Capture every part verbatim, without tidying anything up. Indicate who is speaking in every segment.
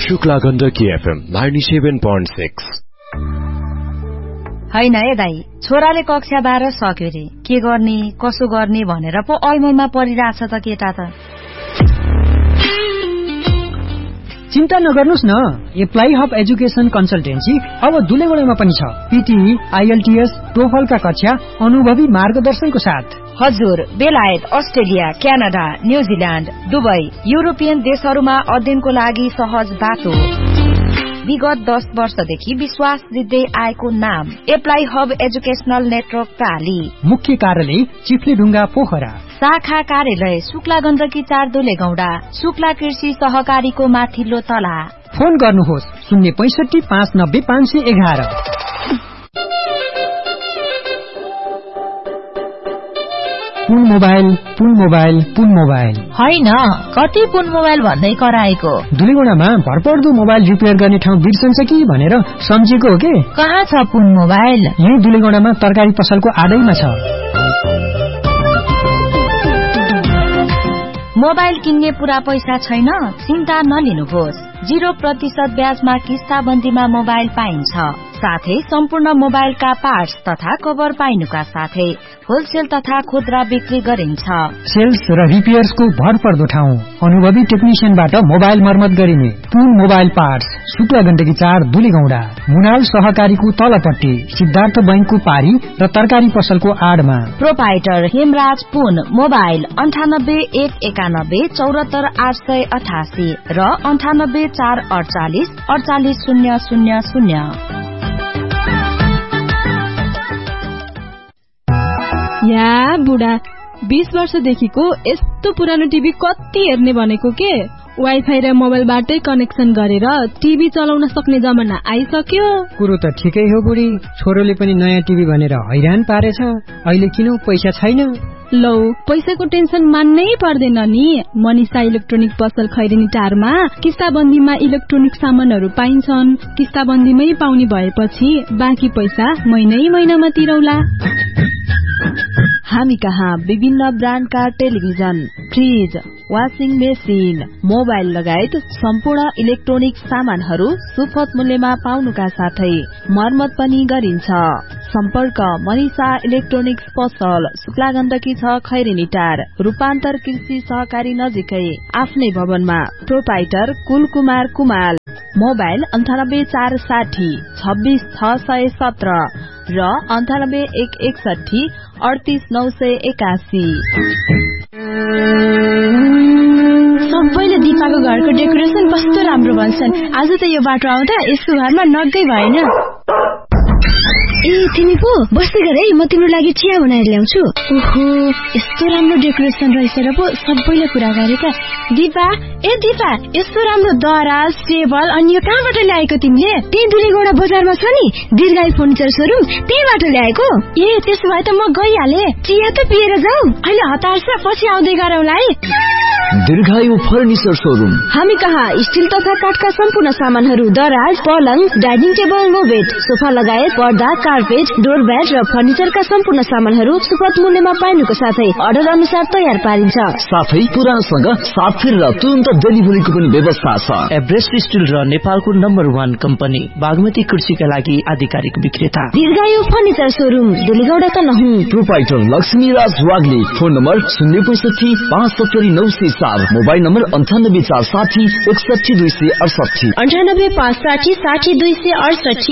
Speaker 1: Shukla Gandaki FM ninety seven point six.
Speaker 2: हैन है दाई, छोराले कक्षा बाह्र सक्यो रे, के गर्ने कसो गर्ने भनेर पो ऐमलमा परिरहेछ त केटा त।
Speaker 3: चिन्ता नगर्नुस् न, एप्लाई हब एजुकेशन कन्सल्टेन्सी अब दुलेगुडामा पनि छ। पीटीई, आईएलटीएस, टोफलका कक्षा अनुभवी मार्गदर्शनको साथ।
Speaker 2: हजुर, बेलायत, Australia, Canada, New Zealand, Dubai, European देशहरूमा अध्ययनको लागि सहज बाटो। विगत दस वर्षदेखि विश्वास जित्दै आएको नाम एप्लाई हब एजुकेशनल नेटवर्क प्राली।
Speaker 3: मुख्य कार्यालय चिफ्लेढुङ्गा पोखरा।
Speaker 2: शाखा कार्यालय शुक्ला गण्डकी चार दुलेगौडा, शुक्ला कृषि सहकारीको माथिल्लो तला।
Speaker 3: फोन गर्नुहोस् शून्य पैसठी पाँच नब्बे पाँच सय एघार। पुन मोबाइल पुन मोबाइल पुन मोबाइल
Speaker 4: होइन, कति पुन मोबाइल भन्दै कराएको।
Speaker 3: दुलेगुडामा भरपर्दो मोबाइल रिपेयर गर्ने ठाउँ बिर्सन्छ कि भनेर सम्झेको हो के।
Speaker 4: कहाँ छ पुन मोबाइल?
Speaker 3: यही दुलेगुडामा तरकारी पसलको आडैमा छ।
Speaker 2: मोबाइल किन्ने पूरा पैसा छैन? चिन्ता नलिनुहोस्, जीरो प्रतिशत ब्याजमा किस्ताबन्दीमा मोबाइल पाइन्छ। साथै सम्पूर्ण मोबाइलका पार्ट्स तथा कभर पाइनुका साथै होलसेल तथा खुद्रा बिक्री गरिन्छ।
Speaker 3: सेल्स र रिपेयर्सको भरपर्दो ठाउँ, अनुभवी टेक्निशियनबाट मोबाइल मर्मत गरिने। पुन मोबाइल पार्ट्स शुक्ला गण्डकी चार दुलेगौडा, मुनाल सहकारीको तलपट्टि, सिद्धार्थ बैंकको पारी र तरकारी पसलको आडमा।
Speaker 2: प्रोपाइटर हेमराज पुन मोबाइल अन्ठानब्बे एक एकानब्बे चौरात्तर आठ सय अठासी र अन्ठानब्बे चार अडचालिस अडचालिस शून्य शून्य शून्य।
Speaker 5: या बुढा, बीस वर्षदेखिको यस्तो पुरानो टिभी कति हेर्ने भनेको के। वाइफाई र मोबाइलबाटै कनेक्सन गरेर टिभी चलाउन सक्ने जमाना आइसक्यो।
Speaker 3: कुरो त ठिकै हो बुढी, छोरोले पनि नयाँ टिभी भनेर हैरान पारेछ। अहिले किन पैसा छैन?
Speaker 5: लौ, पैसाको टेन्सन मान्नै पर्दैन नि। मनिषा इलेक्ट्रोनिक पसल खैरेनी टारमा किस्ताबन्दीमा इलेक्ट्रोनिक सामानहरू पाइन्छन्। किस्ताबन्दीमै पाउने भएपछि बाँकी पैसा महिनै महिनामा तिरौला।
Speaker 6: हामी कहाँ विभिन्न ब्रान्डका television, fridge, washing machine, mobile लगायत सम्पूर्ण इलेक्ट्रोनिक सामानहरू सुपथ मूल्यमा पाउनुका साथै मर्मत पनि गरिन्छ। सम्पर्क मनिषा इलेक्ट्रोनिक्स पसल शुक्ला गण्डकी छ खैरेनी टार, रूपान्तर कृषि सहकारी नजिकै, आफ्नै भवनमा। प्रोपाइटर कुलकुमार कुमाल। मोबाइल अन्ठानब्बे चार साठी छब्बीस छ सय सत्र र अन्ठानब्बे एक एकसठी अडतिस नौ सय एकासी।
Speaker 5: सबैले दिपाको घरको डेकोरेसन कस्तो राम्रो भन्छन्। आज त यो बाटो आउँदा यसको घरमा नगै भएन।
Speaker 7: ए तिमी पो बस्दै गर है, म तिम्रो लागि चिया बनाएर ल्याउँछु।
Speaker 5: ओहो, यस्तो राम्रो डेकोरेसन रहेछ र पो सबैले कुरा गरेका। दिपा, ए दिपा, यस्तो राम्रो दराज, टेबल अनि यो कहाँबाट ल्याएको तिमीले?
Speaker 7: त्यही दुलेगौडा बजारमा छ नि दीर्घायु फर्निचर सोरुम, त्यहीबाट ल्याएको।
Speaker 5: ए त्यसो भए त म गइहाले।
Speaker 7: चिया त पिएर जाऊ,
Speaker 5: अहिले हतार छ, पछि आउँदै गरौँला है।
Speaker 8: दीर्घायु फर्निचर सोरुम।
Speaker 7: हामी कहाँ स्टिल तथा काठका सम्पूर्ण सामानहरू, दराज, पलङ, dining table, no bed, sofa लगायत पर्दा, कार्पेट, डोरब्याट र फर्निचरका सम्पूर्ण सामानहरू सुपथ मूल्यमा पाइनुको साथै अर्डर अनुसार तयार पारिन्छ।
Speaker 8: साथै पुरानसँग साथ फेरेर तुरन्त डेलिभरीको पनि व्यवस्था छ।
Speaker 9: एभरेस्ट स्टिल र नेपालको नम्बर वान कम्पनी बागमती कृषिका लागि आधिकारिक विक्रेता
Speaker 7: दीर्घायु फर्निचर सोरुम, दुलेगौडा त नहुँ।
Speaker 8: Proprietor Laxmiraj Wagle. Phone number शून्य पैसठी पाँच सत्तरी नौ सय चार, मोबाइल नम्बर अन्ठानब्बे चार साठी एकसठी दुई सय अडसठी
Speaker 7: अन्ठानब्बे पाँच साठी साठी दुई सय अडसठी।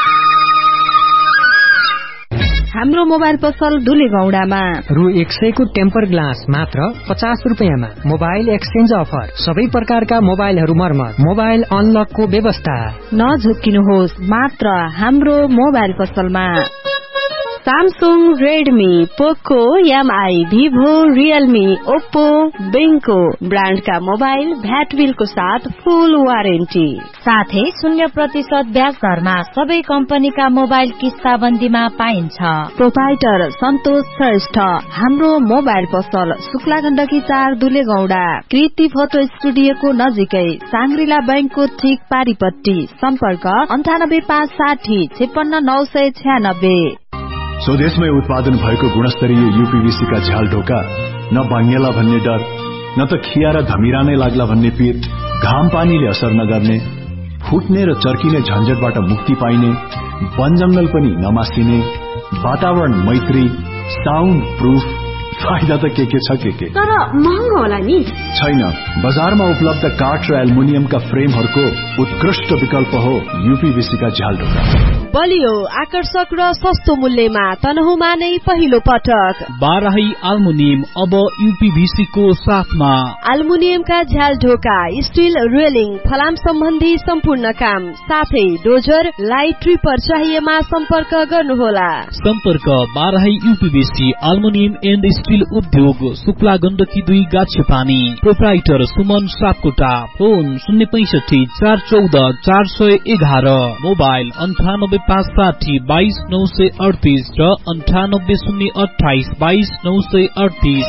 Speaker 6: हाम्रो मोबाइल पसल दुलेगौडामा
Speaker 3: रु एक सयको टेम्पर ग्लास मात्र पचास रुपियाँमा। मोबाइल एक्सचेन्ज अफर, सबै प्रकारका मोबाइलहरू मर्मत, मोबाइल अनलकको व्यवस्था।
Speaker 6: नझुक्किनुहोस्, मात्र हाम्रो मोबाइल पसलमा सामसुङ, रेडमी, पोको, MI, Vivo, Realme, Oppo, बेङ्को ब्रान्डका mobile VAT बिलको साथ फुल वारेन्टी,
Speaker 2: साथै शून्य प्रतिशत ब्याज दरमा सबै कम्पनीका मोबाइल किस्ताबन्दीमा पाइन्छ।
Speaker 6: प्रोपाइटर सन्तोष श्रेष्ठ। हाम्रो मोबाइल पसल शुक्ला गण्डकी चार दुलेगौडा, कृति फोटो स्टुडियोको नजिकै, साङ्ग्रिला बैंकको ठिक पारीपट्टि। सम्पर्क अन्ठानब्बे पाँच साठी छेपन्न नौ सय छ्यानब्बे।
Speaker 10: स्वदेशमै उत्पादन भएको गुणस्तरीय यूपीवीसी का झ्याल ढोका, न भाङ्गेला भन्ने डर, न त खिया र धमिरा नै लाग्ला भन्ने पीर, घाम पानीले असर नगर्ने फुट्ने र चर्किने झन्झटबाट मुक्ति पाइने, वन जंगल पनि नमासिने, वातावरण मैत्री, साउन्ड प्रूफ, फाइदा त के के छ के के।
Speaker 7: तर महँगो होला नि?
Speaker 10: छैन, बजारमा उपलब्ध काठ र एल्युमिनियमका फ्रेमहरूको उत्कृष्ट विकल्प हो यूपीवीसी का झ्याल ढोका।
Speaker 6: बलियो, आकर्षक र सस्तो मूल्यमा तनहुमा नै पहिलो पटक
Speaker 11: बाराही एल्युमिनियम अब यूपीवीसी को साथमा।
Speaker 6: एल्युमिनियमका झ्याल ढोका, स्टील रेलिङ, फलाम सम्बन्धी सम्पूर्ण काम, साथै डोजर, लाइट ट्रिपर चाहिएमा सम्पर्क गर्नुहोला।
Speaker 11: सम्पर्क Barahi UPVC aluminium and steel उद्योग, शुक्ला गण्डकी दुई गाछे पानी। प्रोप्राइटर सुमन सापकोटा। फोन शून्य पैंसठी चार चौध चार सय एघार। मोबाइल अन्ठानब्बे पाँच साठी बाइस नौ सय अडतिस र अन्ठानब्बे शून्य अठाइस बाइस नौ सय अडतिस।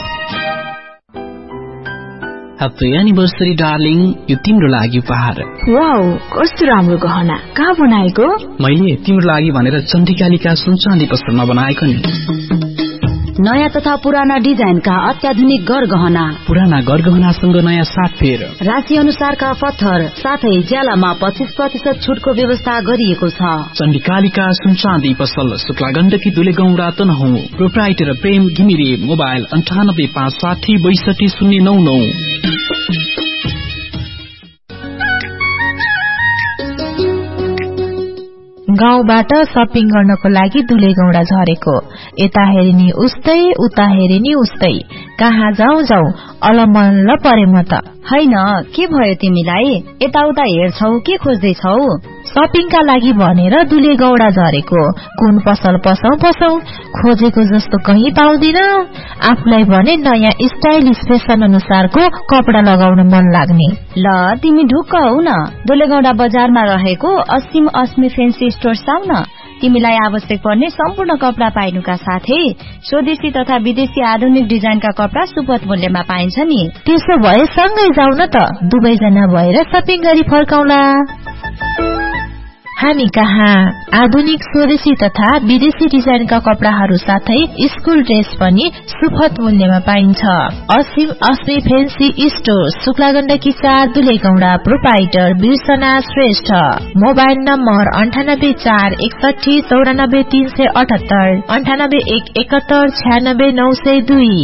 Speaker 9: ह्याप्पी एनिभर्सरी डार्लिङ, यो तिम्रो लागि उपहार।
Speaker 7: वाउ, कस्तो राम्रो गहना, कहाँ बनाएको?
Speaker 9: मैले तिम्रो लागि भनेर चण्डीकालिका सुन चाँदी पसलमा बनाएको नि।
Speaker 2: नयाँ तथा पुराना डिजाइनका अत्याधुनिक गरगहना,
Speaker 9: पुराना गरगहनासँग नयाँ साथ फेर,
Speaker 2: राशि अनुसारका पत्थर, साथै ज्यालामा पच्चीस प्रतिशत छुटको व्यवस्था गरिएको छ।
Speaker 9: चण्डीकालिका सुन चाँदी पसल, शुक्ला गण्डकी दुलेगौंडा तनहुँ। प्रोप्राइटर प्रेम घिमिरे। मोबाइल अन्ठानब्बे पाँच साठी बैसठी शून्य नौ नौ।
Speaker 4: गाउँबाट सपिङ गर्नको लागि दुलेगौंडा झरेको, यता हेरिनी उस्तै उता हेरिनी उस्तै, कहाँ जाऊ जाऊ अलमल्ल परे म त।
Speaker 2: हैन, के भयो तिमीलाई? यताउता हेर्छौ, के खोज्दैछौ?
Speaker 4: सपिङका लागि भनेर दुलेगौंडा झरेको, कुन पसल पसौ पसौ, खोजेको जस्तो कहीँ पाउँदिन। आफूलाई भने नयाँ स्टाइलिश फेसन अनुसारको कपडा लगाउन मन लाग्ने।
Speaker 2: ल तिमी ढुक्क हौ न, दुलेगौंडा बजारमा रहेको असीम अस्मी फेन्सी स्टोर्स आउ न। तिमीलाई आवश्यक पर्ने सम्पूर्ण कपडा पाइनुका साथै स्वदेशी तथा विदेशी आधुनिक डिजाइनका कपडा सुपथ मूल्यमा पाइन्छ नि।
Speaker 4: त्यसो भए सँगै जाऊ न त, दुवैजना भएर सपिङ गरी फर्काउला। हामी कहाँ आधुनिक स्वदेशी तथा विदेशी डिजाइनका कपडाहरू साथै स्कुल ड्रेस पनि सुपथ मूल्यमा पाइन्छ। असीम अस्मी फेन्सी स्टोर, शुक्ला गण्डकी चार Dulegaunda. Proprietor बिर्सना Shrestha. Mobile number अन्ठानब्बे चार एकसठी चौरानब्बे तीन सय अठहत्तर, अन्ठानब्बे एक एकहत्तर छ्यानब्बे नौ सय दुई।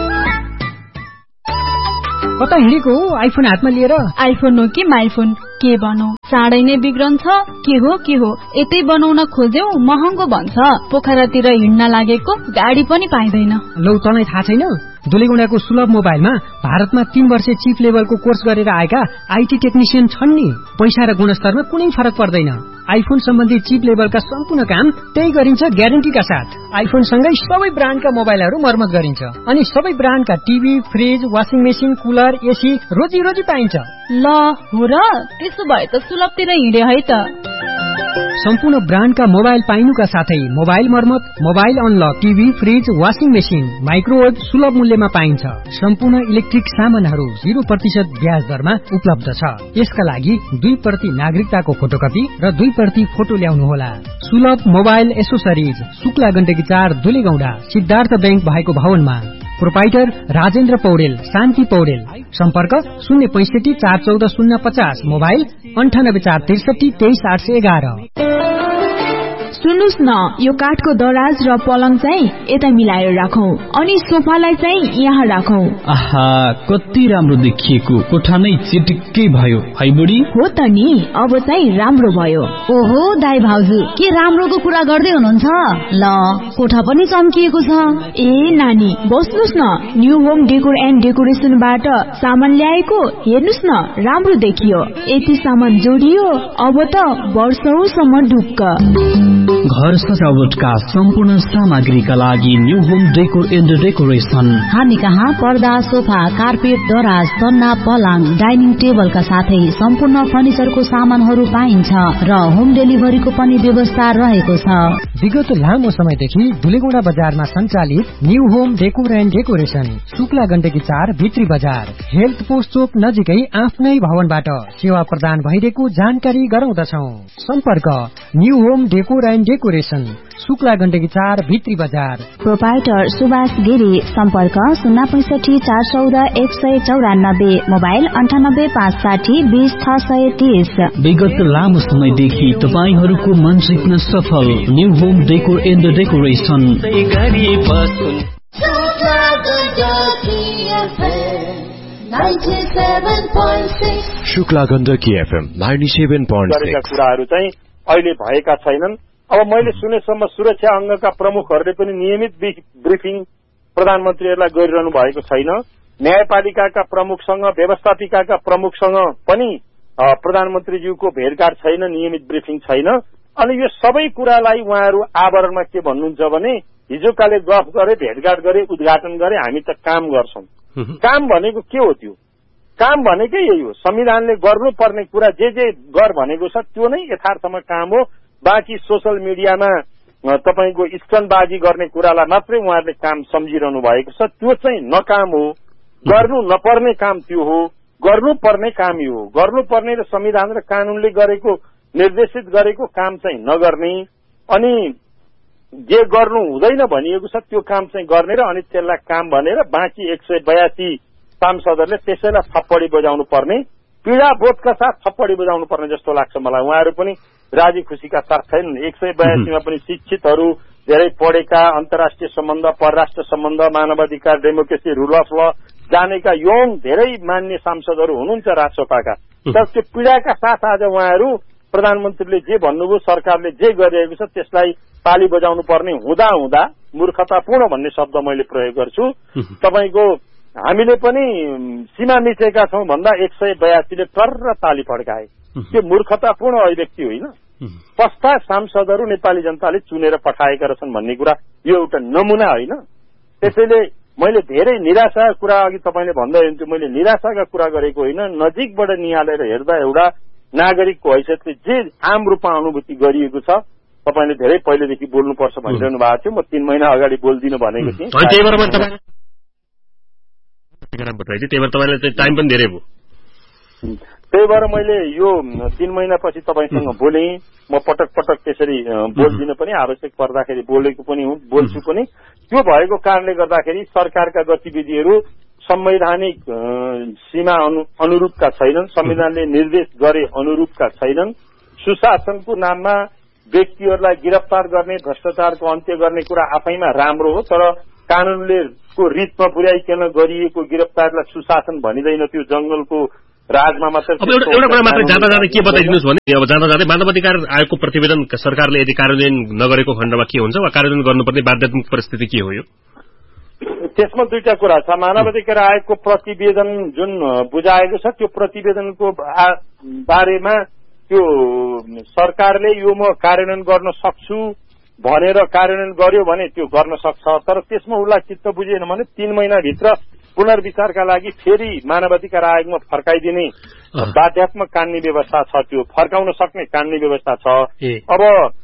Speaker 3: कता हिँडेको हो आइफोन हातमा लिएर?
Speaker 5: आइफोन हो कि माइफोन, के बनौ? चाँडै नै बिग्रन्छ। के हो के हो, यतै बनाउन खोज्यौ महँगो भन्छ। पोखरातिर हिँड्न लागेको गाडी पनि पाइँदैन।
Speaker 3: लौ तँलाई थाहा छैन, दुलेगौंडाको सुलभ मोबाइलमा भारतमा तीन वर्ष चिप लेभलको कोर्स गरेर आएका आईटी टेक्निशियन छन् नि। पैसा र गुणस्तरमा कुनै फरक पर्दैन। आइफोन सम्बन्धी चिप लेभलका सम्पूर्ण काम त्यही गरिन्छ ग्यारेन्टीका साथ। आइफोन सँगै सबै ब्रान्डका मोबाइलहरू मर्मत गरिन्छ अनि सबै ब्रान्डका TV, fridge, washing machine, cooler, AC रोजी रोजी पाइन्छ।
Speaker 5: ल हो र, त्यसो भए त सुलभतिर हिँडे है त।
Speaker 3: सम्पूर्ण ब्रान्डका मोबाइल पाइनुका साथै मोबाइल मर्मत, mobile unlock, TV, fridge, washing machine, microwave सुलभ मूल्यमा पाइन्छ। सम्पूर्ण इलेक्ट्रिक सामानहरू जीरो प्रतिशत ब्याज दरमा उपलब्ध छ। यसका लागि दुई प्रति नागरिकताको फोटोकपी र दुई प्रति फोटो ल्याउनुहोला। सुलभ मोबाइल एसोसरिज, शुक्ला गण्डकी चार दुलेगौंडा, सिद्धार्थ बैंक भएको भवनमा। प्रोप्राइटर राजेन्द्र पौडेल, शान्ति पौडेल। सम्पर्क शून्य पैंसठी चार चौध शून्य पचास। मोबाइल अन्ठानब्बे चार त्रिसठी तेइस आठ सय एघार।
Speaker 7: सुन्नुस् न, यो काठको दराज र पलङ चाहिँ यता मिलाएर राखौं अनि सोफालाई चाहिँ यहाँ राखौं।
Speaker 11: आहा, कति राम्रो देखिएको, कोठा नै चिटिक्कै भयो है बुढी।
Speaker 7: हो त नि, अब चाहिँ राम्रो भयो।
Speaker 2: ओहो दाइ भाउजू, के राम्रोको कुरा गर्दै हुनुहुन्छ? ल कोठा पनि चम्किएको छ।
Speaker 7: ए नानी बस्नुस् न, न्यू होम डेकोर एन्ड डेकोरेसनबाट सामान ल्याएको, हेर्नुस् न राम्रो देखियो। यति सामान जोडियो, अब त वर्षौसम्म ढुक्क।
Speaker 9: घर सजावटका सम्पूर्ण सामग्रीका लागि new home decor and decoration.
Speaker 2: हामी कहाँ पर्दा, सोफा, कार्पेट, दराज, सन्ना, पलङ, डाइनिङ टेबलका साथै सम्पूर्ण फर्निचरको सामानहरू पाइन्छ र होम डेलिभरीको पनि व्यवस्था रहेको छ।
Speaker 3: विगत लामो समयदेखि दुलेगौंडा बजारमा सञ्चालित new home decor and decoration, Shukla Gandaki चार भित्री बजार, हेल्थ पोस्ट चोक नजिकै आफ्नै भवनबाट सेवा प्रदान भइरहेको जानकारी गराउँदछौ। सम्पर्क new home decor and decoration, Shukla Gandaki चार भित्री बजार।
Speaker 7: प्रोपाइटर सुभाष गिरी, सम्पर्क शून्य पैंसठी चार चौध एक सय चौरानब्बे, मोबाइल अन्ठानब्बे पाँच साठी बीस छ सय तीस।
Speaker 9: विगत लामो समयदेखि तपाईहरूको मन जित्न सफल new home decor and decoration.
Speaker 1: Shukla Gandaki FM ninety seven point six.
Speaker 12: कुराहरू चाहिँ अहिले भएका छैनन्। अब मैले सुनेसम्म सुरक्षा अङ्गका प्रमुखहरूले पनि नियमित ब्रिफिङ प्रधानमन्त्रीहरूलाई गरिरहनु भएको छैन। न्यायपालिकाका प्रमुखसँग, व्यवस्थापिकाका प्रमुखसँग पनि प्रधानमन्त्रीज्यूको भेटघाट छैन, नियमित ब्रिफिङ छैन। अनि यो सबै कुरालाई उहाँहरू आवरणमा के भन्नुहुन्छ भने हिजोकाले गफ गरे, भेटघाट गरे, उद्घाटन गरे, हामी त काम गर्छौं। काम भनेको के हो? त्यो काम भनेकै यही हो। संविधानले गर्नुपर्ने कुरा जे जे गर भनेको छ त्यो नै यथार्थमा काम हो। बाँकी सोशल मिडियामा तपाईको स्टनबाजी गर्ने कुरालाई मात्रै उहाँहरूले काम सम्झिरहनु भएको छ। त्यो चाहिँ नकाम हो। गर्नु नपर्ने काम त्यो हो। गर्नुपर्ने काम यो हो। गर्नुपर्ने र संविधान र कानूनले गरेको, निर्देशित गरेको काम चाहिँ नगर्ने, अनि जे गर्नु हुँदैन भनिएको छ त्यो काम चाहिँ गर्ने र अनि त्यसलाई काम भनेर बाँकी एक सय बयासी सांसदहरूले त्यसैलाई थप्पडी बजाउनु पर्ने, पीडा बोधका साथ थप्पडी बजाउनु पर्ने जस्तो लाग्छ मलाई। उहाँहरू पनि राजी खुसीका साथ छैनन्। एक सय बयासीमा पनि शिक्षितहरू, धेरै पढेका, अन्तर्राष्ट्रिय सम्बन्ध, परराष्ट्र सम्बन्ध, मानवाधिकार, डेमोक्रेसी, रुल अफ ल जानेका यौन धेरै मान्य सांसदहरू हुनुहुन्छ राष्ट्रसभाका। तर त्यो पीडाका साथ आज उहाँहरू प्रधानमन्त्रीले जे भन्नुभयो, सरकारले जे गरिरहेको छ त्यसलाई ताली बजाउनु पर्ने हुँदा हुँदा मूर्खतापूर्ण भन्ने शब्द मैले प्रयोग गर्छु। तपाईको हामीले पनि सीमा मिचेका छौं भन्दा एक सय बयासीले टर्र ताली पड्काए। त्यो मूर्खतापूर्ण अभिव्यक्ति होइन। पस्ता सांसदहरू नेपाली जनताले चुनेर पठाएका रहेछन् भन्ने कुरा यो एउटा नमुना होइन। त्यसैले मैले धेरै निराशाका कुरा अघि तपाईँले भन्दै हुनुहुन्थ्यो, मैले निराशाका कुरा गरेको होइन। नजिकबाट निहालेर हेर्दा एउटा नागरिकको हैसियतले जे आम रूपमा अनुभूति गरिएको छ, तपाईँले धेरै पहिलेदेखि बोल्नुपर्छ भनिरहनु भएको थियो। म तीन महिना अगाडि बोल्दिनु भनेको थिएँ।
Speaker 13: त्यही भएर तपाईँले टाइम पनि धेरै भयो।
Speaker 12: त्यही भएर मैले यो तीन महिनापछि तपाईँसँग बोले। म पटक पटक त्यसरी बोल्दिन पनि, आवश्यक पर्दाखेरि बोलेको पनि हुँ, बोल्छु पनि। त्यो भएको कारणले गर्दाखेरि सरकारका गतिविधिहरू संवैधानिक सीमा अनुरूपका छैनन्, संविधानले निर्देश गरे अनुरूपका छैनन्। सुशासनको नाममा व्यक्तिहरूलाई गिरफ्तार गर्ने, भ्रष्टाचारको अन्त्य गर्ने कुरा आफैमा राम्रो हो, तर कानूनले को रीतमा पुर्याइकन गरिएको गिरफ्तारलाई सुशासन भनिँदैन। त्यो जंगलको राजमा मात्र।
Speaker 13: अब एउटा एउटा कुरा मात्रै जाँदा जाँदै के बताइदिनुहोस् भने, अब जाँदा जाँदै मानवाधिकार आयोगको प्रतिवेदन सरकारले यदि कार्यान्वयन नगरेको खण्डमा के हुन्छ वा कार्यान्वयन गर्नुपर्ने बाध्यात्मक परिस्थिति के हो? यो
Speaker 12: त्यसमा दुईटा कुरा छ। मानवाधिकार आयोगको प्रतिवेदन जुन बुझाएको छ त्यो प्रतिवेदनको बारेमा त्यो सरकारले यो म कार्यान्वयन गर्न सक्छु भनेर कार्यान्वयन गर्यो भने त्यो गर्न सक्छ। तर त्यसमा उसलाई चित्त बुझेन भने तीन महिनाभित्र पुनर्विचारका लागि फेरि मानवाधिकार आयोगमा फर्काइदिने बाध्यात्मक कानूनी व्यवस्था छ। त्यो फर्काउन सक्ने कानूनी व्यवस्था छ। अब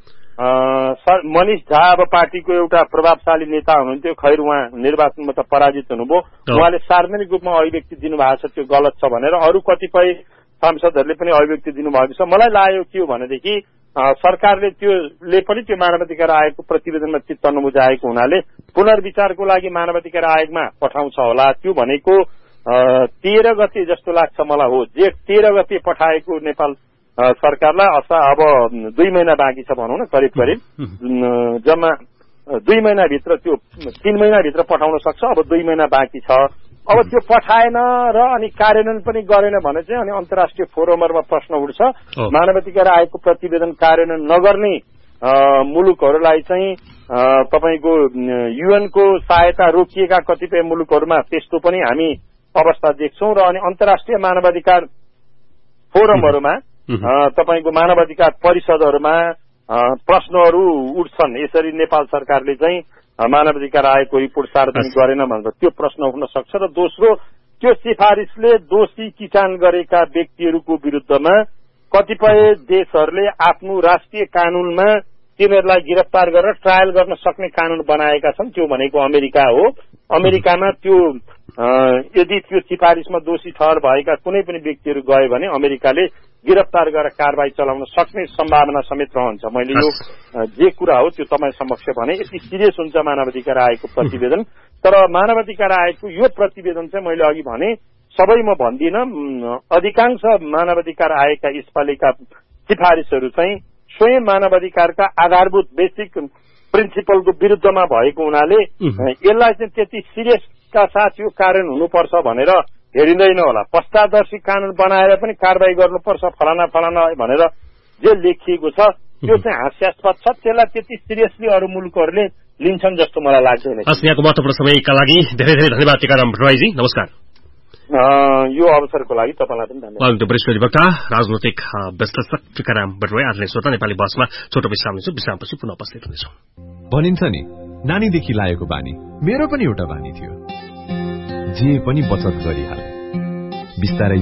Speaker 12: मनिष झा अब पार्टीको एउटा प्रभावशाली नेता हुनुहुन्थ्यो, खैर उहाँ निर्वाचनमा त पराजित हुनुभयो। उहाँले सार्वजनिक रूपमा अभिव्यक्ति दिनुभएको छ त्यो गलत छ भनेर। अरू कतिपय सांसदहरूले पनि अभिव्यक्ति दिनुभएको छ। मलाई लाग्यो के हो भनेदेखि सरकारले त्योले पनि त्यो मानवाधिकार आयोगको प्रतिवेदनमा चित्त नबुझाएको हुनाले पुनर्विचारको लागि मानवाधिकार आयोगमा पठाउँछ होला। त्यो भनेको तेह्र गते जस्तो लाग्छ मलाई। हो, जेठ तेह्र गते पठाएको नेपाल सरकारलाई असा अब दुई महिना बाँकी छ भनौँ न, करिब करिब जम्मा दुई महिनाभित्र, त्यो तीन महिनाभित्र पठाउन सक्छ। अब दुई महिना बाँकी छ। अब त्यो पठाएन र अनि कार्यान्वयन पनि गरेन भने चाहिँ अनि अन्तर्राष्ट्रिय फोरमहरूमा प्रश्न उठ्छ। मानवाधिकार आयोगको प्रतिवेदन कार्यान्वयन नगर्ने मुलुकहरूलाई चाहिँ तपाईको युएनको सहायता रोकिएका कतिपय मुलुकहरूमा त्यस्तो पनि हामी अवस्था देख्छौं। र अनि अन्तर्राष्ट्रिय मानवाधिकार फोरमहरूमा तपाईको मानवाधिकार परिषदहरूमा प्रश्नहरू उठ्छन्। यसरी नेपाल सरकारले चाहिँ मानवाधिकार आयोगको रिपोर्ट सार्वजनिक गरेन भनेर त्यो प्रश्न उठ्न सक्छ। र दोस्रो, त्यो सिफारिसले दोषी किटान गरेका व्यक्तिहरूको विरुद्धमा कतिपय देशहरूले आफ्नो राष्ट्रिय कानूनमा तिनीहरूलाई गिरफ्तार गरेर ट्रायल गर्न सक्ने कानून बनाएका छन्। त्यो भनेको अमेरिका हो। अमेरिकामा त्यो यदि त्यो सिफारिसमा दोषी ठहर भएका कुनै पनि व्यक्तिहरू गए भने अमेरिकाले गिरफ्तार गरेर कारबाही चलाउन सक्ने सम्भावना समेत रहन्छ। मैले यो जे कुरा हो त्यो तपाईँ समक्ष भने यति सिरियस हुन्छ मानवाधिकार आयोगको प्रतिवेदन। तर मानवाधिकार आयोगको यो प्रतिवेदन चाहिँ मैले अघि भने सबै म भन्दिनँ, अधिकांश मानवाधिकार आयोगका यसपालिका सिफारिसहरू चाहिँ स्वयं मानवाधिकारका आधारभूत बेसिक प्रिन्सिपलको विरुद्धमा भएको हुनाले यसलाई चाहिँ त्यति सिरियसका साथ यो कार्यान्वयन हुनुपर्छ भनेर हेरिँदैन होला। पश्चादर्शी कानून बनाएर पनि कारबाही गर्नुपर्छ फलाना फलाना भनेर जे लेखिएको छ त्यो चाहिँ हास्यास्पद छ, त्यसलाई त्यति सिरियसली अरू मुलुकहरूले लिन्छन् जस्तो मलाई लाग्दैन।
Speaker 13: यहाँको महत्त्वपूर्ण समयका लागि धेरै धेरै धन्यवाद टीकाराम भट्टराईजी, नमस्कार।
Speaker 12: यो अवसरको लागि तपाईँलाई पनि धन्यवाद।
Speaker 13: वरिष्ठ अधिवक्ता राजनैतिक विश्लेषक टीकाराम भट्टराई। आजले श्रोता नेपाली बसमा छोटो विश्राम लिन्छौँ, विश्रामपछि पुनः उपस्थित हुनेछौँ।
Speaker 1: भनिन्छ नि नानीदेखि लागेको बानी मेरो पनि एउटा बानी थियो, जे पनि बचत गरिहाले बिस्तारै।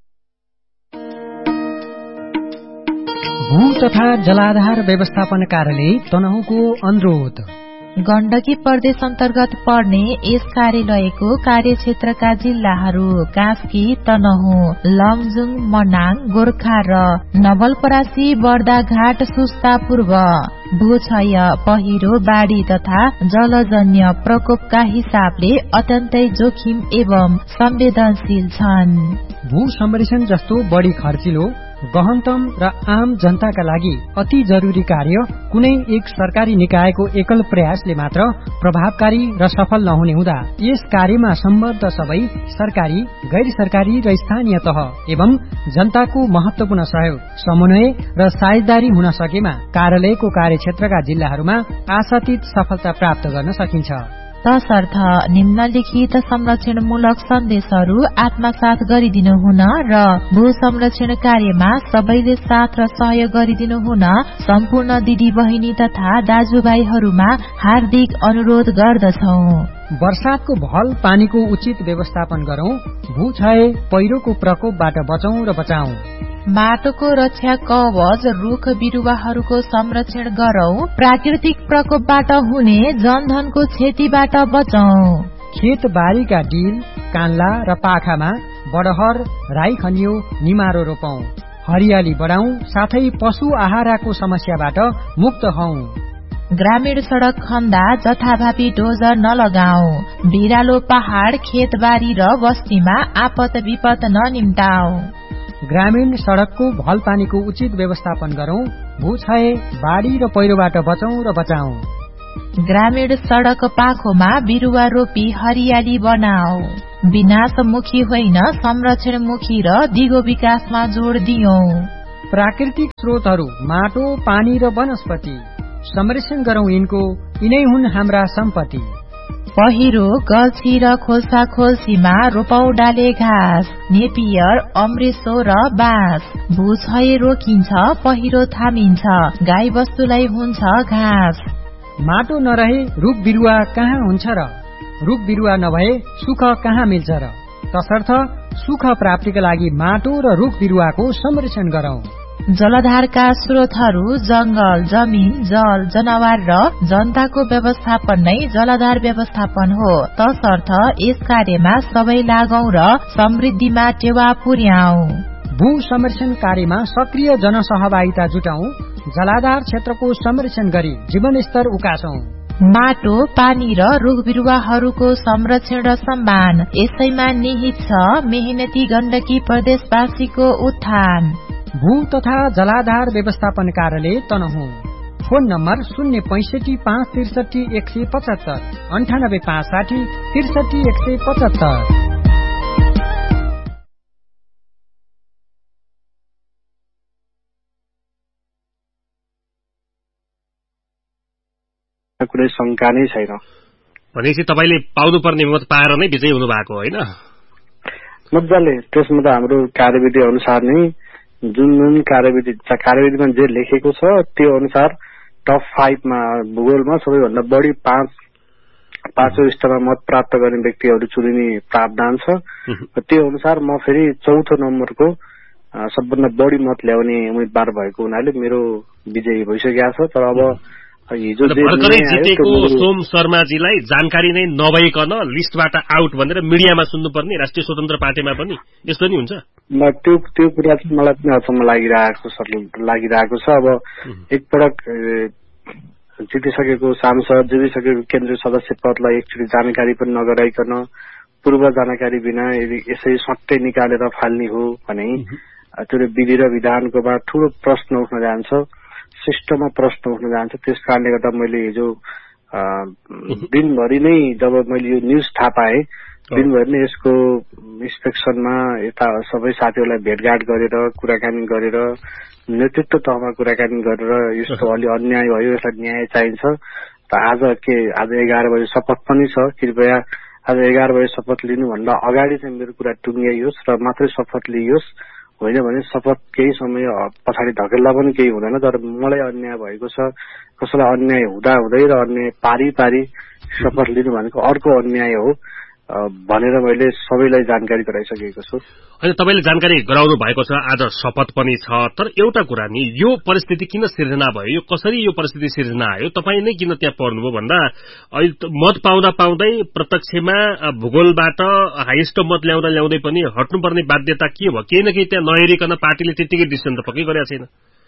Speaker 3: भू तथा जलाधार व्यवस्थापन कार्यालय तनहुँको अनुरोध।
Speaker 4: गण्डकी प्रदेश अन्तर्गत पर्ने यस कार्यालयको कार्यक्षेत्रका जिल्लाहरू कास्की, तनहुँ, लमजुङ, मनाङ, गोर्खा र नवलपरासी, बर्दाघाट, सुस्ता पूर्व भूक्षय, पहिरो, बाढ़ी तथा जलजन्य प्रकोपका हिसाबले अत्यन्तै जोखिम एवं संवेदनशील छन्।
Speaker 3: भू संरक्षण जस्तो बढी खर्चिलो, गहनतम र आम जनताका लागि अति जरुरी कार्य कुनै एक सरकारी निकायको एकल प्रयासले मात्र प्रभावकारी र सफल नहुने हुँदा यस कार्यमा सम्बद्ध सबै सरकारी, गैर सरकारी र स्थानीय तह एवं जनताको महत्वपूर्ण सहयोग, समन्वय र साझेदारी हुन सकेमा कार्यालयको कार्यक्षेत्रका जिल्लाहरूमा आशातीत सफलता प्राप्त गर्न सकिन्छ।
Speaker 4: तसर्थ निम्नलिखित संरक्षणमूलक सन्देशहरू आत्मसात गरिदिनु हुन र भू संरक्षण कार्यमा सबैले साथ र सहयोग गरिदिनु हुन सम्पूर्ण दिदी बहिनी तथा दाजुभाइहरूमा हार्दिक अनुरोध गर्दछौं।
Speaker 3: वर्षातको भल पानीको उचित व्यवस्थापन गरौं, भूक्षय पहिरोको प्रकोपबाट बचौं र बचाउँ।
Speaker 4: माटोको रक्षा कवच रुख बिरुवाहरूको संरक्षण गरौं, प्राकृतिक प्रकोपबाट हुने जनधनको क्षतिबाट बचौं।
Speaker 3: खेत बारीका डिल, कान्ला र पाखामा बडहर, राई खनियो, निमारो रोपौं, हरियाली बढाउँ, साथै पशु आहाराको समस्याबाट मुक्त हौं।
Speaker 4: ग्रामीण सड़क खन्दा जथाभावी डोजर नलगाऊ, भिरालो पहाड़, खेतबारी र बस्तीमा आपत विपत ननिम्टाऊ।
Speaker 3: ग्रामीण सड़कको भल पानीको उचित व्यवस्थापन गरौं, भूक्षय, बाढ़ी र पहिरोबाट बचौं र बचाउँ।
Speaker 4: ग्रामीण सड़क पाखोमा बिरुवा रोपी हरियाली बनाऊ, विनाशमुखी होइन संरक्षणमुखी र दिगो विकासमा जोड़ दियौं।
Speaker 3: प्राकृतिक स्रोतहरू माटो, पानी र वनस्पति संरक्षण गरौं, यिनको यिनै हुन् हाम्रा सम्पत्ति।
Speaker 4: पहिरो, गल्छी र खोल्सा खोल्सीमा रोपौ डाले घाँस, नेपियर, अमृतसो र बाँस। भूक्षय रोकिन्छ, पहिरो थामिन्छ, गाई बस्तुलाई हुन्छ घाँस।
Speaker 3: माटो नरहे रुख बिरुवा कहाँ हुन्छ र, रुख बिरुवा नभए सुख कहाँ मिल्छ र। तसर्थ सुख प्राप्तिका लागि माटो र रुख बिरुवाको संरक्षण गरौं।
Speaker 4: जलधारका स्रोतहरू जंगल, जमिन, जल, जनावर र जनताको व्यवस्थापन नै जलधार व्यवस्थापन हो। तसर्थ यस कार्यमा सबै लागौं र समृद्धिमा टेवा पुर्याऊ।
Speaker 3: भू संरक्षण कार्यमा सक्रिय जनसहभागिता जुटाऊ, जलाधार क्षेत्रको संरक्षण गरी जीवनस्तर उकासौं।
Speaker 4: माटो, पानी र रुख बिरुवाहरूको संरक्षण र सम्मान यसैमा निहित छ मेहनती गण्डकी प्रदेशवासीको उत्थान।
Speaker 3: भू तथा जलाधार व्यवस्थापन कार्यालय तनहुँ। फोन नम्बर शून्य पैंसठी पाँच त्रिसठी एक सय पचहत्तर, अन्ठानब्बे पाँच साठी त्रिसठी एक सय पचहत्तर।
Speaker 12: कुनै शंका नै छैन।
Speaker 13: भनेपछि तपाईले पाउनुपर्ने मत पाएर नै विजयी हुनु भएको होइन?
Speaker 12: मजाले त्यसमा त हाम्रो कार्यविधि अनुसार नै जुन जुन कार्यविधि कार्यविधिमा जे लेखेको छ त्यो अनुसार टप फाइभमा भूगोलमा सबैभन्दा बढी पाँच पाँचौं स्तरमा मत प्राप्त गर्ने व्यक्तिहरू चुनिने प्रावधान छ। त्यो अनुसार म फेरि चौथो नम्बरको सबभन्दा बढी मत ल्याउने उम्मेदवार भएको हुनाले मेरो विजयी भइसकेको छ। तर अब
Speaker 14: हिजो
Speaker 13: भर्खरै जितेको सोम शर्माजीलाई जानकारी नै नभइकन लिस्टबाट आउट भनेर मिडियामा सुन्नुपर्ने राष्ट्रिय स्वतन्त्र पार्टीमा पनि यस्तो नि हुन्छ।
Speaker 14: त्यो त्यो कुरा चाहिँ मलाई पनि अचम्म लागिरहेको लागिरहेको छ। अब एकपटक जितिसकेको सांसद जितिसकेको केन्द्रीय सदस्य पदलाई एकचोटि जानकारी पनि नगराइकन पूर्व जानकारी बिना यदि यसै सट्टै निकालेर फाल्ने हो भने त्यो विधि र विधानकोमा ठूलो प्रश्न उठ्न जान्छ, सिस्टममा प्रश्न उठ्न जान्छ। त्यस कारणले गर्दा मैले हिजो दिनभरि नै जब मैले यो न्युज थाहा पाएँ दिनभरि नै यसको इन्स्पेक्सनमा यता सबै साथीहरूलाई भेटघाट गरेर कुराकानी गरेर नेतृत्व तहमा कुराकानी गरेर यस्तो अलि अन्याय भयो, यसलाई न्याय चाहिन्छ। आज के आज एघार बजे शपथ पनि छ, कृपया आज एघार बजे शपथ लिनुभन्दा अगाडि चाहिँ मेरो कुरा टुङ्ग्याइयोस् र मात्रै शपथ लिइयोस्, होइन भने शपथ केही समय पछाडि धकेल्दा पनि केही हुँदैन। तर मलाई अन्याय भएको छ, कसैलाई अन्याय हुँदा हुँदै र अन्याय पारी पारी शपथ लिनु भनेको अर्को अन्याय हो भनेर मैले सबैलाई जानकारी गराइसकेको छु।
Speaker 13: होइन, तपाईँले जानकारी गराउनु भएको छ, आज शपथ पनि छ। तर एउटा कुरा नि, यो परिस्थिति किन सिर्जना भयो, यो कसरी यो परिस्थिति सिर्जना आयो, तपाईँ नै किन त्यहाँ पर्नुभयो भन्दा अहिले मत पाउँदा पाउँदै प्रत्यक्षमा भूगोलबाट हाइएस्ट मत ल्याउँदा ल्याउँदै पनि हट्नुपर्ने बाध्यता के भयो? केही न केही त्यहाँ नहेरिकन पार्टीले त्यतिकै डिसिसन त पक्कै गरेको छैन।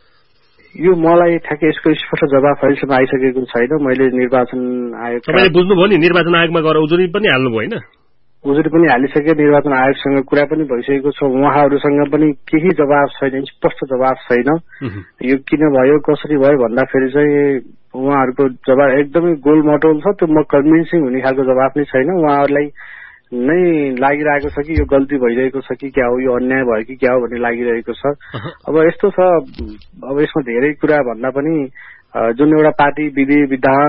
Speaker 14: यो मलाई ठ्याक्कै यसको स्पष्ट जवाफ अहिलेसम्म आइसकेको छैन। मैले निर्वाचन आयोग
Speaker 13: तपाईँले बुझ्नुभयो नि, निर्वाचन आयोगमा गएर उजुरी पनि हाल्नुभयो होइन?
Speaker 14: उजुरी पनि हालिसके, निर्वाचन आयोगसँग कुरा पनि भइसकेको छ, उहाँहरूसँग पनि केही जवाब छैन, स्पष्ट जवाब छैन। यो किन भयो कसरी भयो भन्दाखेरि चाहिँ उहाँहरूको जवाब एकदमै गोलमटोल छ, त्यो म कन्भिन्सिङ हुने खालको जवाब नै छैन। उहाँहरूलाई नै लागिरहेको छ कि यो गल्ती भइरहेको छ कि क्या हो, यो अन्याय भयो कि क्या हो भन्ने लागिरहेको छ। अब यस्तो छ, अब यसमा धेरै कुरा भन्दा पनि जुन एउटा पार्टी विधि विधान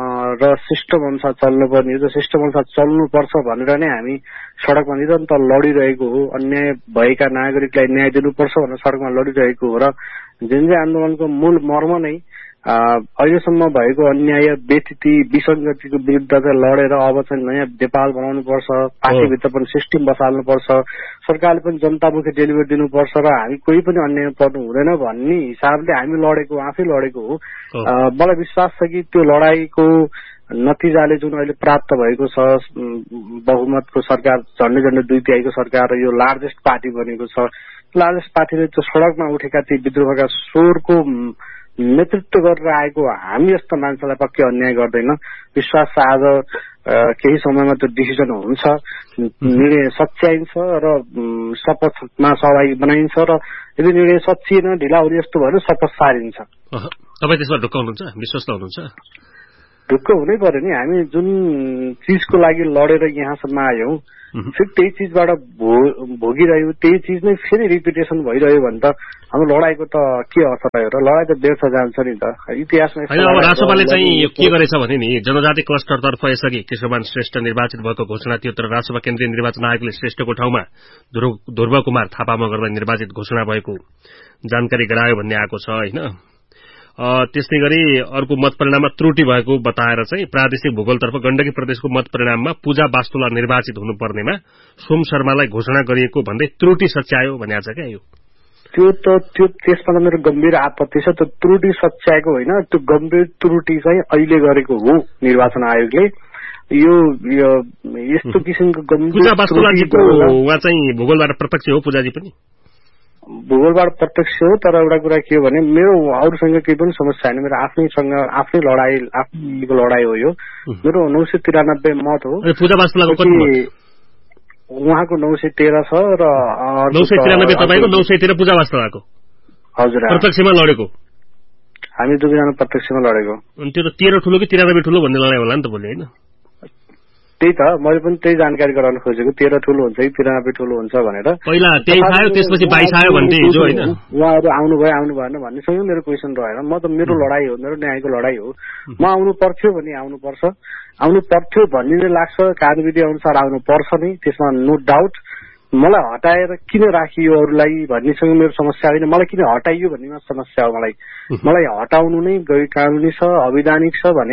Speaker 14: र सिस्टम अनुसार चल्नुपर्ने, जो सिस्टम अनुसार चल्नुपर्छ भनेर नै हामी सड़कमा निरन्तर लडिरहेको हो। अन्याय भएका नागरिकलाई न्याय दिनुपर्छ भनेर सड़कमा लडिरहेको हो र जेनजे आन्दोलनको मूल मर्म नै अहिलेसम्म भएको अन्याय व्यतिथि विसंगतिको विरुद्ध चाहिँ लडेर अब चाहिँ नयाँ नेपाल बनाउनुपर्छ, पार्टीभित्र पनि सिस्टम बसाल्नुपर्छ, सरकारले पनि जनतामुखी डेलिभरी दिनुपर्छ र हामी कोही पनि अन्याय पर्नु हुँदैन भन्ने हिसाबले हामी लडेको, आफै लडेको हो। मलाई विश्वास छ कि त्यो लडाईको नतिजाले जुन अहिले प्राप्त भएको छ, बहुमतको सरकार, झन्डै झन्डै दुई तिहाईको सरकार र यो लार्जेस्ट पार्टी बनेको छ, लार्जेस्ट पार्टीले त्यो सड़कमा उठेका ती विद्रोहका स्वरको नेतृत्व गरेर आएको हामी जस्तो मान्छेलाई पक्कै अन्याय गर्दैन। विश्वास छ आज केही समयमा त्यो डिसिजन हुन्छ, निर्णय सच्याइन्छ र शपथमा सहभागी बनाइन्छ र यदि निर्णय सचिएन ढिला हुने जस्तो भयो शपथ सारिन्छ।
Speaker 13: तपाईँ त्यसमा ढुक्क हुनुहुन्छ, विश्वस्त हुनुहुन्छ?
Speaker 14: ढुक्क हुनै पर्यो नि, हामी जुन चिजको लागि लडेर यहाँसम्म आयौं फेरि त्यही चिजबाट भोगिरह्यो, त्यही चिज नै फेरि रिपिटेसन भइरह्यो भने त हाम्रो लडाईको त के अर्थ रह्यो र? लडाई त व्यर्थ जान्छ नि त। इतिहासमा
Speaker 13: अब रासोपाले चाहिँ यो के गरेछ भने नि, जनजाति क्लस्टरतर्फ यसअघि केशवमान श्रेष्ठ निर्वाचित भएको घोषणा थियो, तर रासोपा केन्द्रीय निर्वाचन आयोगले श्रेष्ठको ठाउँमा ध्रुव कुमार थापामा गर्दा निर्वाचित घोषणा भएको जानकारी गरायो भन्ने आएको छ होइन। त्यस्तै गरी अर्को मत परिणाममा त्रुटि भएको बताएर चाहिँ प्रादेशिक भूगोलतर्फ गण्डकी प्रदेशको मत परिणाममा पूजा वास्तुला निर्वाचित हुनुपर्नेमा सोम शर्मालाई घोषणा गरिएको भन्दै त्रुटि सच्यायो भने आज क्या यो
Speaker 14: त्यो त त्यो त्यसमा त मेरो गम्भीर आपत्ति छ। त्यो त्रुटि सच्याएको होइन, त्यो गम्भीर त्रुटि चाहिँ अहिले गरेको हो निर्वाचन आयोगले। यो यस्तो किसिमको गम्भीर
Speaker 13: पूजा वास्तुलाजीको उहाँ चाहिँ भूगोलबाट प्रत्यक्ष हो, पूजाजी पनि
Speaker 14: भूगोलबाट प्रत्यक्ष हो। तर एउटा कुरा के हो भने मेरो अरूसँग केही पनि समस्या छैन, मेरो आफ्नैसँग आफ्नै लडाई आफ्नैको लडाई हो यो। मेरो नौ सय तिरानब्बे मत हो,
Speaker 13: पूजा वास्तुलाको कति
Speaker 14: उहाँको नौ सय तेह्र छ र
Speaker 13: नौ सय तिरानब्बे तपाईँको नौ सय तेह्र पूजा वास्तुलाको
Speaker 14: हजुर
Speaker 13: प्रत्यक्षमा लडेको
Speaker 14: हामी दुवैजना प्रत्यक्षमा लडेको।
Speaker 13: अनि त्यो त तेह्र ठुलो कि तिरानब्बे ठुलो भन्ने लडाई होला नि त भोलि होइन?
Speaker 14: त्यही त मैले पनि त्यही जानकारी गराउन खोजेको, तेह्र ठुलो हुन्छ कि तिरानब्बे ठुलो हुन्छ भनेर।
Speaker 13: पहिला तेइस आयो त्यसपछि बाइस आयो भन्थे हिजो होइन?
Speaker 14: उहाँहरू आउनु भयो आउनु भएन भन्नेसँग मेरो क्वेसन रहेन। म त मेरो लडाई हो, मेरो न्यायको लडाई हो। म आउनु पर्थ्यो भने आउनुपर्छ, आउनु पर्थ्यो भन्ने नै लाग्छ, कार्यविधि अनुसार आउनु पर्छ नि, त्यसमा नो डाउट। मलाई हटाएर किन राखियो अरूलाई भन्नेसँग मेरो समस्या होइन, मलाई किन हटाइयो भन्नेमा समस्या हो। मलाई मलाई हटाउनु नै गैर कानुनी छ, अवैधानिक छ भने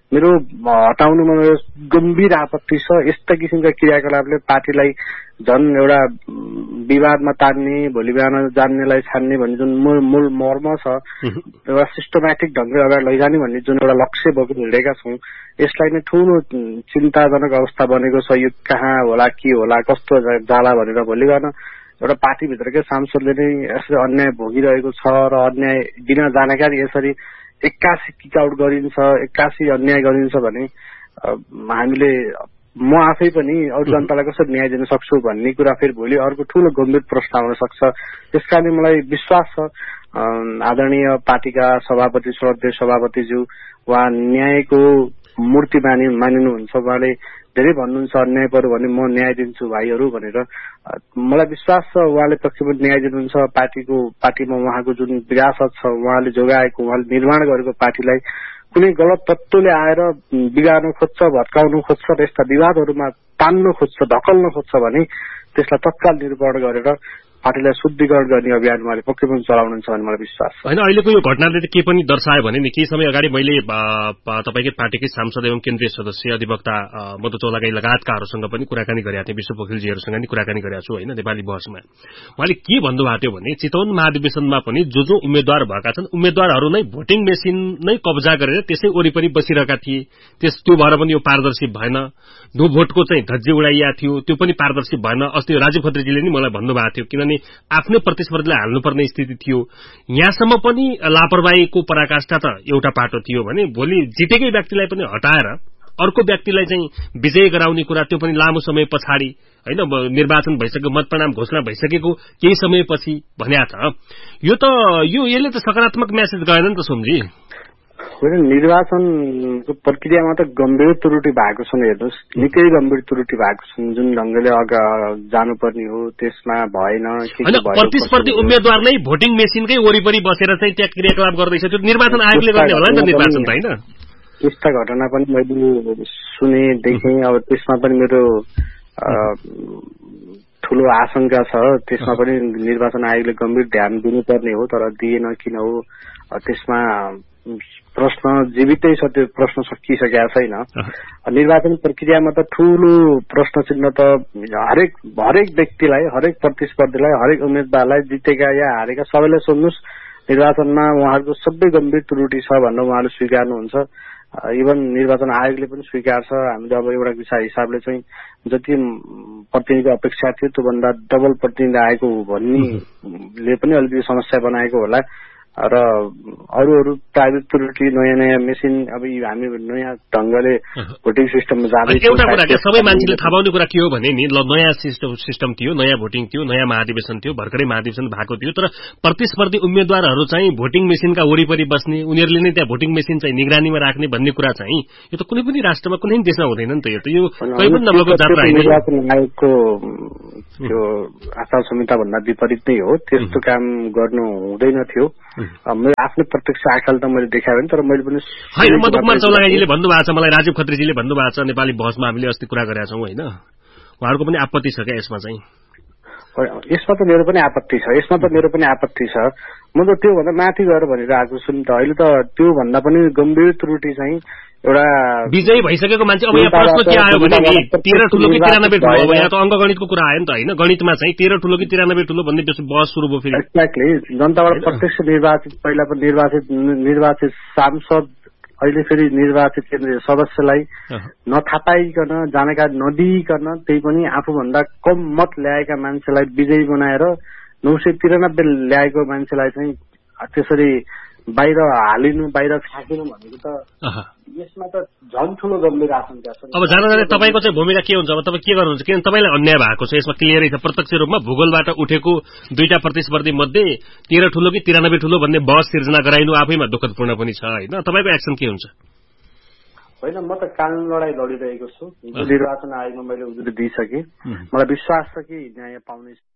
Speaker 14: मेरो हटाउनुमा मेरो गम्भीर आपत्ति छ। यस्ता किसिमका क्रियाकलापले पार्टीलाई झन् एउटा विवादमा तान्ने, भोलि बिहान जान्नेलाई छान्ने भन्ने जुन मूल मर्म छ, एउटा सिस्टमेटिक ढंगले अगाडि लैजाने भन्ने जुन एउटा लक्ष्य बोकेर हिँडेका छौं, यसलाई नै ठूलो चिन्ताजनक अवस्था बनेको छ। यो कहाँ होला, के होला, कस्तो जाला भनेर भोलि बिहान एउटा पार्टीभित्रकै सांसदले नै यसरी अन्याय भोगिरहेको छ र अन्याय दिन जानकारी यसरी एक्कासी किक आउट गरिन्छ, एक्कासी अन्याय गरिन्छ भने हामीले म आफै पनि अरू जनतालाई कसरी न्याय दिन सक्छु भन्ने कुरा फेरि भोलि अर्को ठूलो गम्भीर प्रश्न आउन सक्छ। त्यसकारण मलाई विश्वास छ आदरणीय पार्टीका सभापति श्रद्धेय सभापतिज्यू उहाँ न्यायको मूर्ति मानि मानिनुहुन्छ। उहाँले धेरै भन्नुहुन्छ अन्याय पर्यो भने म न्याय दिन्छु भाइहरू भनेर। मलाई विश्वास छ उहाँले पक्षबाट न्याय दिनुहुन्छ। पार्टीको पार्टीमा उहाँको जुन विरासत छ, उहाँले जोगाएको, उहाँले निर्माण गरेको पार्टीलाई कुनै गलत तत्त्वले आएर बिगार्न खोज्छ, भत्काउन खोज्छ र यस्ता विवादहरूमा तान्न खोज्छ, ढकल्न खोज्छ भने त्यसलाई तत्काल निरूपण गरेर पार्टीलाई शुद्धिकरण गर्ने अभियान उहाँले पक्कै पनि चलाउनुहुन्छ भन्ने मलाई विश्वास छ।
Speaker 13: होइन, अहिलेको यो घटनाले त के पनि दर्शायो भने नि, केही समय अगाडि मैले तपाईकै पार्टीकै सांसद एवं केन्द्रीय सदस्य अधिवक्ता मधु चौलागाई लगायतकाहरूसँग पनि कुराकानी गरेका थिएँ, विश्व पोखरेलजीहरूसँग पनि कुराकानी गरेका छु होइन नेपाली बहसमा। उहाँले के भन्नुभएको थियो भने चितवन महाधिवेशनमा पनि जो जो उम्मेद्वार भएका छन् उम्मेद्वारहरू नै भोटिङ मेसिन नै कब्जा गरेर त्यसै वरिपरि बसिरहेका थिए। त्यस त्यो भएर पनि यो पारदर्शी भएन। नो भोटको चाहिँ धज्जी उडाइया थियो, त्यो पनि पारदर्शी भएन। अस्ति राजीव खत्रीजीले नि मलाई भन्नुभएको थियो, किनभने आफ्नै प्रतिस्पर्धीलाई हाल्नुपर्ने स्थिति थियो। यहाँसम्म पनि लापरवाहीको पराकाष्ठा त एउटा पाटो थियो भने भोलि जितेकै व्यक्तिलाई पनि हटाएर अर्को व्यक्तिलाई चाहिँ विजय गराउने कुरा, त्यो पनि लामो समय पछाडि होइन, निर्वाचन भइसक्यो, मतपरिणाम घोषणा भइसकेको केही समयपछि भन्या छ। यो त यो यसले त सकारात्मक मेसेज गएन नि त सोमजी।
Speaker 14: निर्वाचनको प्रक्रियामा त गम्भीर त्रुटि भएको छ। हेर्नुहोस्, निकै गम्भीर त्रुटि भएको छ। जुन ढंगले अगा जानुपर्ने हो त्यसमा भएन।
Speaker 13: प्रतिस्पर्धी उम्मेद्वार नै भोटिङ मेसिनकै वरिपरि बसेर चाहिँ त्यहाँ क्रियाकलाप गर्दैछ, त्यो निर्वाचन आयोगले गर्ने होला नि त निर्वाचन त होइन।
Speaker 14: त्यस्ता घटना पनि मैले सुने, देखेँ। अब त्यसमा पनि मेरो ठूलो आशंका छ। त्यसमा पनि निर्वाचन आयोगले गम्भीर ध्यान दिनुपर्ने हो, तर दिएन। किन हो त्यसमा प्रश्न जीवितै छ, त्यो प्रश्न सकिसकेका छैन। निर्वाचन प्रक्रियामा त ठूलो प्रश्न चिन्ह त हरेक हरेक व्यक्तिलाई, हरेक प्रतिस्पर्धीलाई, हरेक उम्मेद्वारलाई, जितेका या हारेका सबैलाई सोध्नुहोस्, निर्वाचनमा उहाँहरूको सबै गम्भीर त्रुटि छ भनेर उहाँले स्वीकार्नुहुन्छ। इभन निर्वाचन आयोगले पनि स्वीकार्छ। हामीले अब एउटा विषय हिसाबले चाहिँ जति प्रतिनिधिको अपेक्षा थियो त्योभन्दा डबल प्रतिनिधि आएको भन्नेले पनि अलिकति समस्या बनाएको होला। र अरू अरू प्राइभेट त्रुटि, नयाँ नयाँ मेसिन, अब हामी नयाँ ढंगले भोटिङ सिस्टममा जाँदै
Speaker 13: एउटा कुरा के सबै मान्छेले थाहा पाउने कुरा के हो भने नि, ल नयाँ सिस्टम सिस्टम थियो, नयाँ भोटिङ थियो, नयाँ महाधिवेशन थियो, भर्खरै महाधिवेशन भएको थियो, तर प्रतिस्पर्धी उम्मेद्वारहरू चाहिँ भोटिङ मेसिनका वरिपरि बस्ने, उनीहरूले नै त्यहाँ भोटिङ मेसिन चाहिँ निगरानीमा राख्ने भन्ने कुरा चाहिँ यो त कुनै पनि राष्ट्रमा कुनै देशमा हुँदैन नि त। यो त यो कहीँ पनि नभएको जात्रा होइन।
Speaker 14: निर्वाचन आयोगको त्यो आचार संहिता भन्दा विपरीत नै हो। त्यस्तो काम गर्नु हुँदैन थियो। मेरो आफ्नो प्रत्यक्ष आँखाले त मैले देखाएँ भने, तर मैले पनि
Speaker 13: होइन, मधु कुमार चौलागाईजीले भन्नुभएको छ, मलाई राजीव खत्रीजीले भन्नुभएको छ, नेपाली बहसमा हामीले अस्ति कुरा गरेका छौँ होइन, उहाँहरूको पनि आपत्ति छ क्या यसमा चाहिँ।
Speaker 14: यसमा त मेरो पनि आपत्ति छ, यसमा त मेरो पनि आपत्ति छ। म त त्योभन्दा माथि गएर भनेर आएको छु नि त। अहिले त त्योभन्दा पनि गम्भीर त्रुटि चाहिँ एउटा
Speaker 13: विजयी भइसकेको मान्छे। अब यहाँ प्रश्न के आयो भने नि, तेह्र ठुलो कि तिरानब्बे ठुलो, अब यहाँ त अङ्कगणितको कुरा आयो नि त होइन। गणितमा चाहिँ तेह्र ठुलो कि तिरानब्बे ठुलो भन्ने त्यसो बहस सुरु भयो फेरि।
Speaker 14: एक्ज्याक्टली, जनताबाट प्रत्यक्ष निर्वाचित, पहिला पनि निर्वाचित निर्वाचित सांसद, अहिले फेरि निर्वाचित केन्द्रीय सदस्यलाई नथाहा पाइकन, जानकारी नदिइकन, त्यही पनि आफूभन्दा कम मत ल्याएका मान्छेलाई विजयी बनाएर नौ सय तिरानब्बे ल्याएको मान्छेलाई चाहिँ त्यसरी बाहिर हालिनु, बाहिर फ्याँकिनु भनेको त यसमा त झन् ठुलो गम्भीर आशंका छ।
Speaker 13: अब जान जाने तपाईँको चाहिँ भूमिका के हुन्छ? अब तपाईँ के गर्नुहुन्छ? किनभने तपाईँलाई अन्याय भएको छ, यसमा क्लियरै छ। प्रत्यक्ष रूपमा भूगोलबाट उठेको दुईटा प्रतिस्पर्धी मध्ये तेह्र ठुलो कि तिरानब्बे ठुलो भन्ने बहस सिर्जना गराइनु आफैमा दुःखदपूर्ण पनि छ होइन। तपाईँको एक्सन के हुन्छ?
Speaker 14: होइन, म त कानून लडाई लडिरहेको छु। निर्वाचन आयोगमा मैले उजुरी दिइसकेँ। मलाई विश्वास छ कि न्याय पाउने